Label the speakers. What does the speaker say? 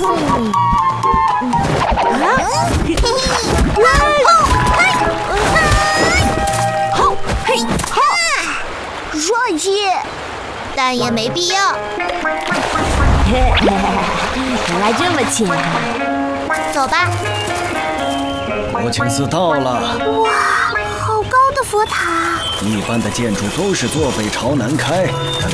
Speaker 1: 帅气，但也没必要。
Speaker 2: 原来这么浅。
Speaker 1: 走吧。
Speaker 3: 佛清寺到了。
Speaker 1: 哇，好高的佛塔！
Speaker 3: 一般的建筑都是坐北朝南开，